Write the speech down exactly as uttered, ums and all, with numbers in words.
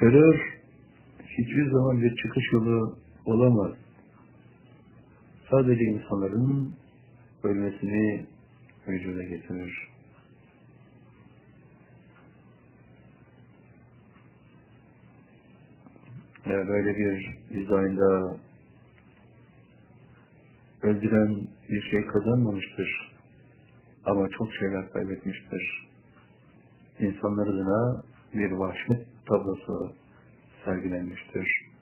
terör hiçbir zaman bir çıkış yolu olamaz. Sadece insanların ölmesini vücuda getirir. Ve böyle bir dizaynda öldüren bir şey kazanmamıştır. Ama çok şeyler kaybetmiştir. İnsanlar adına bir vahşet tablosu sergilenmiştir.